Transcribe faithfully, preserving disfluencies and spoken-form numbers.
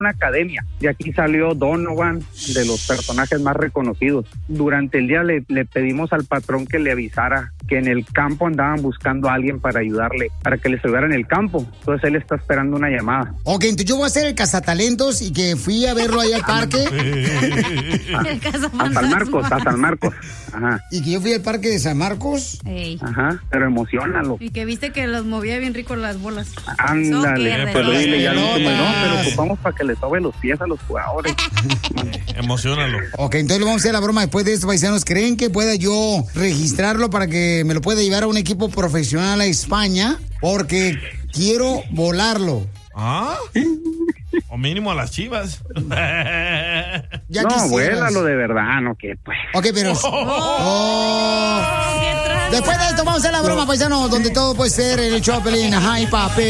una academia. De aquí salió Donovan, de los personajes más reconocidos. Durante el día le, le pedimos al patrón que le avisara que en el campo andaban buscando a alguien para ayudarle, para que les ayudara en el campo. Entonces él está esperando una llamada. Ok, entonces yo voy a ser el cazatalentos y que fui a verlo ahí al parque. A San Marcos, a San Marcos. Ajá. Y que yo fui al parque de San Marcos. Ey. Ajá, pero emocionalo. Y que viste que los movía bien rico las bolas. Ándale, Soccer, pero de- dile ya lo último, no, pelotas. pero ocupamos para que le sobe los pies a los jugadores. Emocionalo. Ok, entonces le vamos a hacer la broma después de esto, paisanos. ¿Creen que pueda yo registrarlo para que me lo pueda llevar a un equipo profesional a España? Porque quiero volarlo. ¿Ah? O mínimo a las Chivas. Ya no, quisieras. vuélalo de verdad, no que pues. Ok, pero... Oh. Después de esto vamos a hacer la broma, paisanos, donde todo puede ser el Choplin, ajá, y papel.